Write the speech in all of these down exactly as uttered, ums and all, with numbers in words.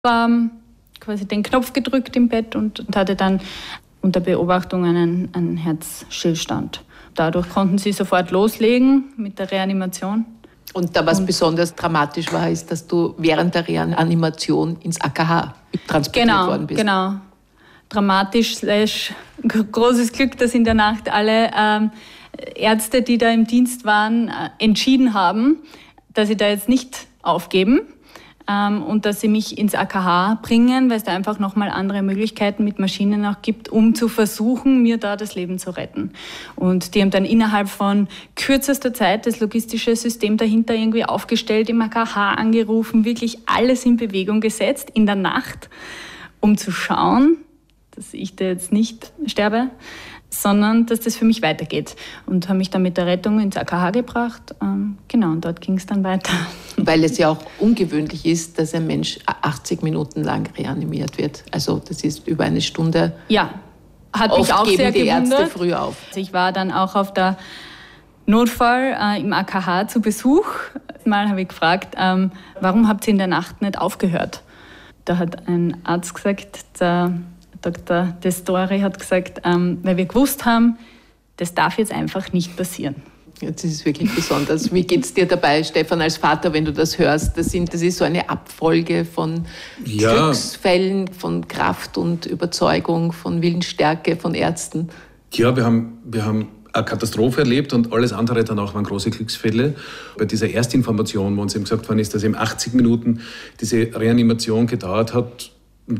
Ähm, quasi den Knopf gedrückt im Bett und, und hatte dann unter Beobachtung einen, einen Herzstillstand. Dadurch konnten sie sofort loslegen mit der Reanimation. Und da was und besonders dramatisch war, ist, dass du während der Reanimation ins A K H transportiert genau, worden bist. Genau, dramatisch slash großes Glück, dass in der Nacht alle ähm, Ärzte, die da im Dienst waren, äh, entschieden haben, dass sie da jetzt nicht aufgeben. Und dass sie mich ins A K H bringen, weil es da einfach nochmal andere Möglichkeiten mit Maschinen auch gibt, um zu versuchen, mir da das Leben zu retten. Und die haben dann innerhalb von kürzester Zeit das logistische System dahinter irgendwie aufgestellt, im A K H angerufen, wirklich alles in Bewegung gesetzt in der Nacht, um zu schauen, dass ich da jetzt nicht sterbe, sondern dass das für mich weitergeht. Und haben mich dann mit der Rettung ins A K H gebracht. Ähm, genau, und dort ging es dann weiter. Weil es ja auch ungewöhnlich ist, dass ein Mensch achtzig Minuten lang reanimiert wird. Also das ist über eine Stunde. Ja, hat mich Oft auch geben sehr die gewundert. Ärzte früh auf. Also ich war dann auch auf der Notfall äh, im A K H zu Besuch. Mal habe ich gefragt, ähm, warum habt ihr in der Nacht nicht aufgehört? Da hat ein Arzt gesagt, der Doktor Destori hat gesagt, ähm, weil wir gewusst haben, das darf jetzt einfach nicht passieren. Das ist wirklich besonders. Wie geht es dir dabei, Stefan, als Vater, wenn du das hörst? Das, sind, das ist so eine Abfolge von ja. Glücksfällen, von Kraft und Überzeugung, von Willensstärke, von Ärzten. Ja, wir haben, wir haben eine Katastrophe erlebt und alles andere danach waren große Glücksfälle. Bei dieser Erstinformation, wo uns eben gesagt worden ist, dass eben achtzig Minuten diese Reanimation gedauert hat,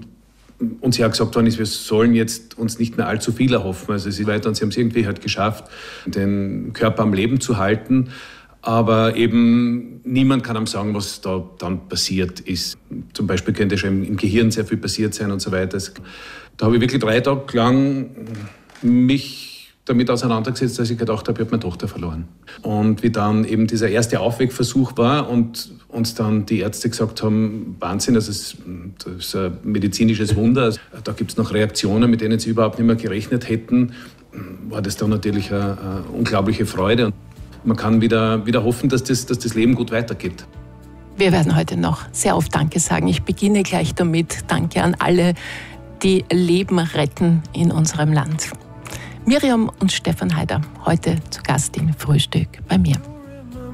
uns ja gesagt worden ist, wir sollen jetzt uns nicht mehr allzu viel erhoffen. Also sie weiter und sie haben es irgendwie halt geschafft, den Körper am Leben zu halten. Aber eben niemand kann einem sagen, was da dann passiert ist. Zum Beispiel könnte schon im Gehirn sehr viel passiert sein und so weiter. Da habe ich wirklich drei Tage lang mich damit auseinandergesetzt, dass ich gedacht habe, ich habe meine Tochter verloren. Und wie dann eben dieser erste Aufwegversuch war und uns dann die Ärzte gesagt haben, Wahnsinn, das ist, das ist ein medizinisches Wunder. Da gibt es noch Reaktionen, mit denen sie überhaupt nicht mehr gerechnet hätten, war das dann natürlich eine, eine unglaubliche Freude. Und man kann wieder, wieder hoffen, dass das, dass das Leben gut weitergeht. Wir werden heute noch sehr oft Danke sagen. Ich beginne gleich damit. Danke an alle, die Leben retten in unserem Land. Miriam und Stefan Haider, heute zu Gast im Frühstück bei mir.